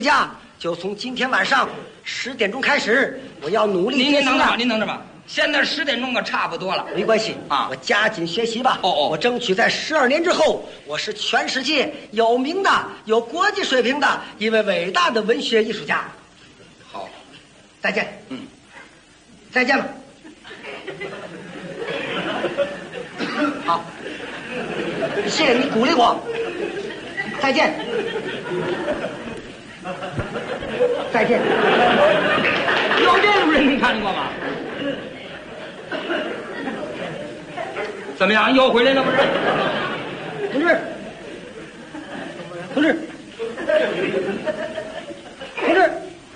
假就从今天晚上10点钟开始，我要努力学习了。 您等着吧，现在10点钟可差不多了。 没关系啊， 我加紧学习吧。 哦， 我争取在12年之后，我是全世界有名的、有国际水平的一位伟大的文学艺术家。 好， 再见。再见了。好，谢谢你鼓励我。再见。再见。 有这种人你看见过吗？怎么样？又回来了不是？ 同志，同志，同志，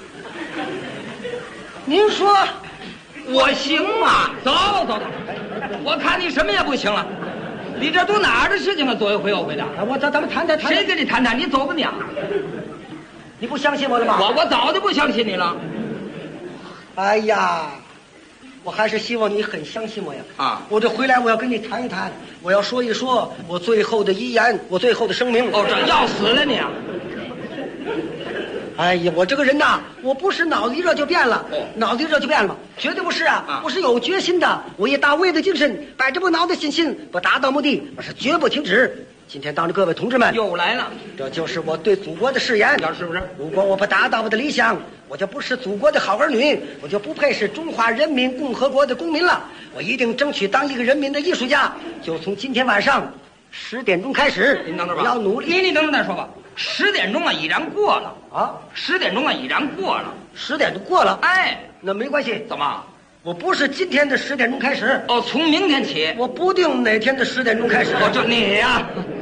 您说我行吗？走，我看你什么也不行了。你这都哪儿的事情啊？左一回右回的。 咱们谈谈。 谁跟你谈谈？你走吧你。 你不相信我了吗？ 我早就不相信你了。 哎呀，我还是希望你很相信我呀！ 啊， 我这回来我要跟你谈一谈，我要说一说我最后的遗言，我最后的声明。 哦，这要死了你啊！ 哎呀，我这个人呐，我不是脑子一热就变了，脑子一热就变了，绝对不是啊！我是有决心的，我以大卫的精神，摆着不挠的信心，不达到目的，我是绝不停止。今天当着各位同志们， 又来了， 这就是我对祖国的誓言， 是不是？ 如果我不达到我的理想，我就不是祖国的好儿女，我就不配是中华人民共和国的公民了。我一定争取当一个人民的艺术家，就从今天晚上10点钟开始。 您等着吧， 我要努力。 你等着再说吧。10点钟啊，已然过了啊 ！10点钟啊，已然过了。 10点钟过了， 哎， 那没关系。 怎么？ 我不是今天的10点钟开始， 哦，从明天起， 我不定哪天的10点钟开始。 哦，这你呀。